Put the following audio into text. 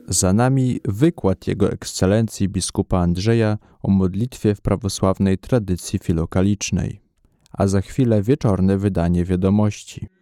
Za nami wykład Jego Ekscelencji biskupa Andrzeja o modlitwie w prawosławnej tradycji filokalicznej, a za chwilę wieczorne wydanie wiadomości.